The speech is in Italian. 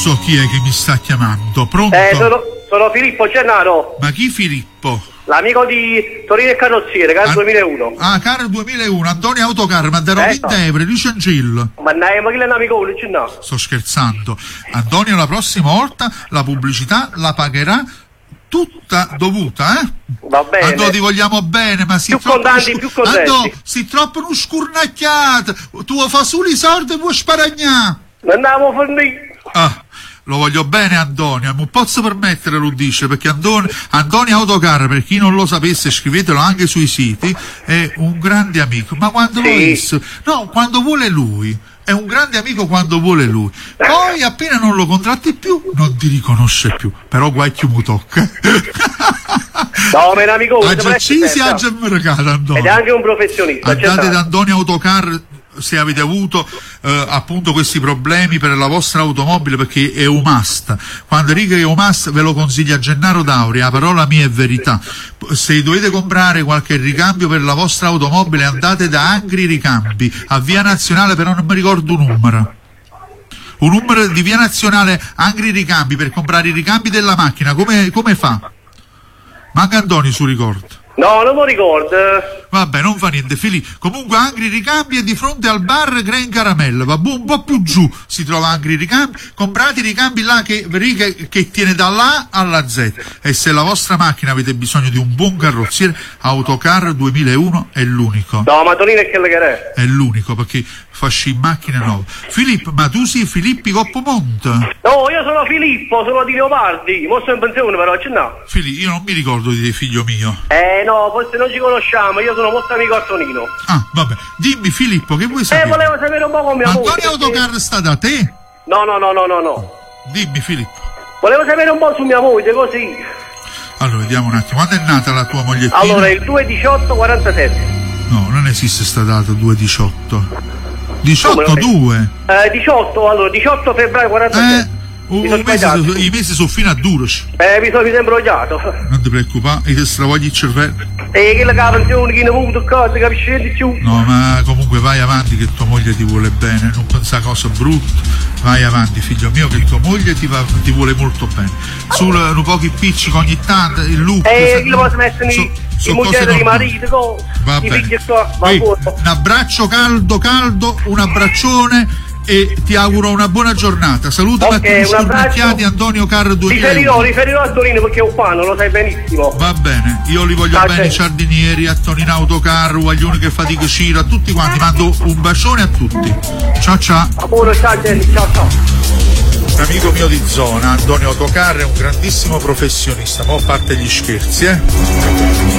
so chi è che mi sta chiamando. Pronto? Sono Filippo Gennaro. Ma chi Filippo? L'amico di Torino e Carrozziere, Car 2001. Ah, Car 2001, Antonio Autocar, ma da Rovintevere, di Ciancillo. Ma che è un amico, no? Sto scherzando. Antonio, la prossima volta la pubblicità la pagherà tutta dovuta, eh? Va bene. Antonio, ti vogliamo bene, ma più contanti, più contenti. Antonio, si troppo non scurnacchiate. Tu fa solo i soldi e vuoi sparagnare. Andiamo a fornire. Ah. Lo voglio bene Antonio, non posso permettere, lo dice, perché Antonio Autocar, per chi non lo sapesse, scrivetelo anche sui siti, è un grande amico, ma quando quando vuole lui, è un grande amico quando vuole lui, poi appena non lo contratti più, non ti riconosce più, però guai chi mi tocca. No, ma è un amico, si aggia il mercato, Antonio. Ed è anche un professionista. Andate da Antonio Autocar se avete avuto appunto questi problemi per la vostra automobile, perché è un must. Quando dico che è un must ve lo consiglia Gennaro Dauri, la parola mia è verità. Se dovete comprare qualche ricambio per la vostra automobile, andate da Angri Ricambi a Via Nazionale, però non mi ricordo un numero di Via Nazionale Angri Ricambi per comprare i ricambi della macchina. Come fa? Manca Antonio su ricordo. No, non lo ricordo. Vabbè, non fa niente, Filippo. Comunque Angri Ricambi è di fronte al bar Grain Caramella, va un po' più giù si trova Angri Ricambi. Comprate i ricambi là che tiene dall'A alla Z. E se la vostra macchina avete bisogno di un buon carrozziere, Autocar 2001 è l'unico. No, ma Tonino è quello che è l'unico, perché fasci macchine nuove. Filippo, ma tu sei Filippi Coppomonte? No, io sono Filippo, sono di Leopardi. Mo sono in pensione, però c'è no. Filippo, io non mi ricordo di te, figlio mio. No, forse non ci conosciamo, io sono molto amico a Tonino. Ah, vabbè. Dimmi Filippo, che vuoi sapere? Volevo sapere un po' come mia moglie. Antonio Autocar sta da te? No. Dimmi Filippo. Volevo sapere un po' su mia moglie, così. Allora, vediamo un attimo, quando è nata la tua mogliettina? Allora, il 2/18/47. No, non esiste sta data, 2/18. 18-2? 18 febbraio 47. I mesi sono fino a 12. Mi sono imbrogliato. Non ti preoccupare, ti stravogli il cervello. Che la pensione che ne ho avuto cose, capisci di più. No, ma comunque vai avanti che tua moglie ti vuole bene, non pensa a cose brutte. Vai avanti, figlio mio, che tua moglie ti vuole molto bene. Solo pochi piccici ogni tanto, il look. Che lo posso mettere i moglie di marito, va i bene. figli qua, Un abbraccio caldo, un abbraccione e ti auguro una buona giornata. Salutami a tutti i scurnacchiati, Antonio Car 2001. Riferirò a Torino perché è un fan, lo sai benissimo. Va bene, io li voglio bene, i giardinieri, a Tonino Autocar, Guaglione che fatica Ciro, a tutti quanti, mando un bacione a tutti. Ciao. Amore, ciao Jenny, ciao. Un amico mio di zona, Antonio Autocar, è un grandissimo professionista, ma a parte gli scherzi,